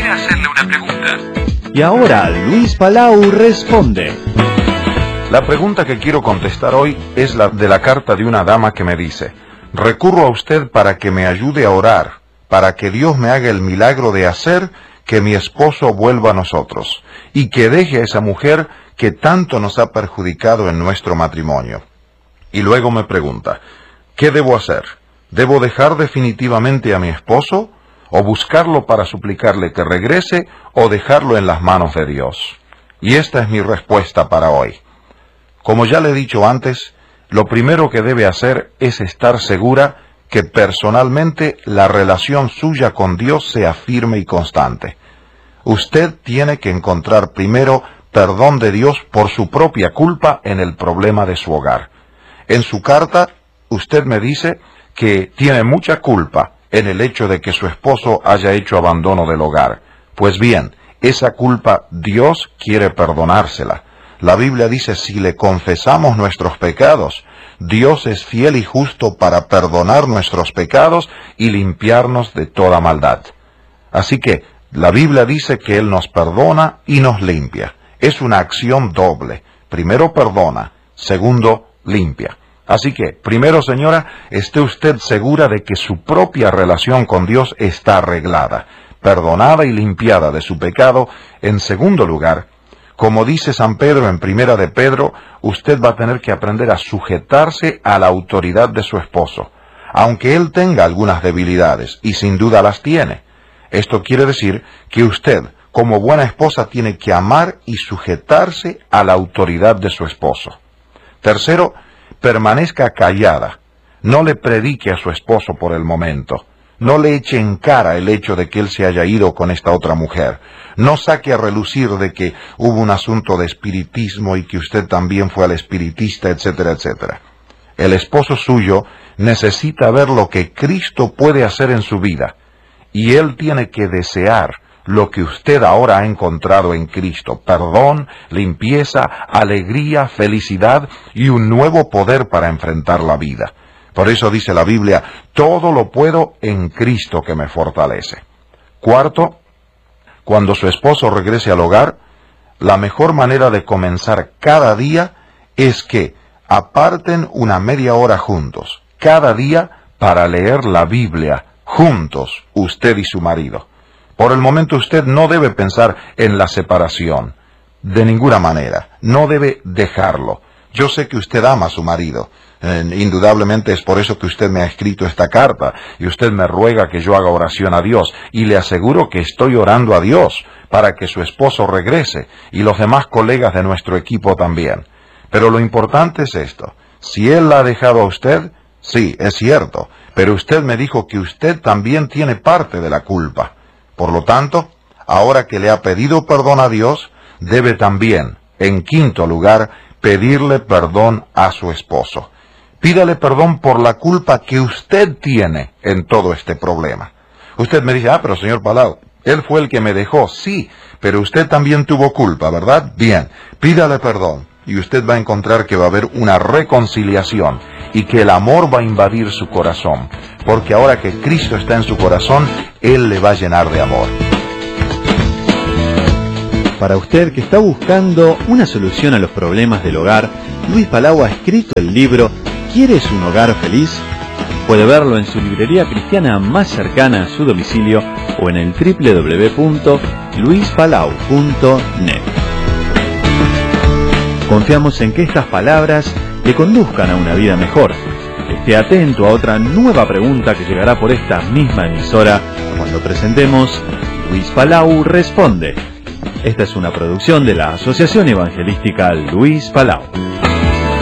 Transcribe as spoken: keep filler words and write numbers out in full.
¿Desea hacerle una pregunta? Y ahora Luis Palau responde. La pregunta que quiero contestar hoy es la de la carta de una dama que me dice: recurro a usted para que me ayude a orar, para que Dios me haga el milagro de hacer que mi esposo vuelva a nosotros, y que deje a esa mujer que tanto nos ha perjudicado en nuestro matrimonio. Y luego me pregunta: ¿qué debo hacer? ¿Debo dejar definitivamente a mi esposo? ¿O buscarlo para suplicarle que regrese? ¿O dejarlo en las manos de Dios? Y esta es mi respuesta para hoy. Como ya le he dicho antes, lo primero que debe hacer es estar segura que personalmente la relación suya con Dios sea firme y constante. Usted tiene que encontrar primero perdón de Dios por su propia culpa en el problema de su hogar. En su carta, usted me dice que tiene mucha culpa en el hecho de que su esposo haya hecho abandono del hogar. Pues bien, esa culpa Dios quiere perdonársela. La Biblia dice: si le confesamos nuestros pecados, Dios es fiel y justo para perdonar nuestros pecados y limpiarnos de toda maldad. Así que la Biblia dice que Él nos perdona y nos limpia. Es una acción doble. Primero perdona, segundo limpia. Así que, primero, señora, esté usted segura de que su propia relación con Dios está arreglada, perdonada y limpiada de su pecado. En segundo lugar, como dice San Pedro en Primera de Pedro, usted va a tener que aprender a sujetarse a la autoridad de su esposo, aunque él tenga algunas debilidades, y sin duda las tiene. Esto quiere decir que usted, como buena esposa, tiene que amar y sujetarse a la autoridad de su esposo. Tercero, permanezca callada. No le predique a su esposo por el momento. No le eche en cara el hecho de que él se haya ido con esta otra mujer. No saque a relucir de que hubo un asunto de espiritismo y que usted también fue al espiritista, etcétera, etcétera. El esposo suyo necesita ver lo que Cristo puede hacer en su vida, y él tiene que desear lo que usted ahora ha encontrado en Cristo: perdón, limpieza, alegría, felicidad y un nuevo poder para enfrentar la vida. Por eso dice la Biblia: todo lo puedo en Cristo que me fortalece. Cuarto, cuando su esposo regrese al hogar, la mejor manera de comenzar cada día es que aparten una media hora juntos, cada día, para leer la Biblia juntos, usted y su marido. Por el momento usted no debe pensar en la separación, de ninguna manera, no debe dejarlo. Yo sé que usted ama a su marido, eh, indudablemente es por eso que usted me ha escrito esta carta, y usted me ruega que yo haga oración a Dios, y le aseguro que estoy orando a Dios para que su esposo regrese, y los demás colegas de nuestro equipo también. Pero lo importante es esto: si él la ha dejado a usted, sí, es cierto, pero usted me dijo que usted también tiene parte de la culpa. Por lo tanto, ahora que le ha pedido perdón a Dios, debe también, en quinto lugar, pedirle perdón a su esposo. Pídale perdón por la culpa que usted tiene en todo este problema. Usted me dice: ah, pero señor Palau, él fue el que me dejó. Sí, pero usted también tuvo culpa, ¿verdad? Bien, pídale perdón, y usted va a encontrar que va a haber una reconciliación, y que el amor va a invadir su corazón, porque ahora que Cristo está en su corazón, Él le va a llenar de amor. Para usted que está buscando una solución a los problemas del hogar, Luis Palau ha escrito el libro ¿Quieres un hogar feliz? Puede verlo en su librería cristiana más cercana a su domicilio o en el doble u doble u doble u punto luis palau punto net. Confiamos en que estas palabras le conduzcan a una vida mejor. Esté atento a otra nueva pregunta que llegará por esta misma emisora cuando presentemos Luis Palau Responde. Esta es una producción de la Asociación Evangelística Luis Palau.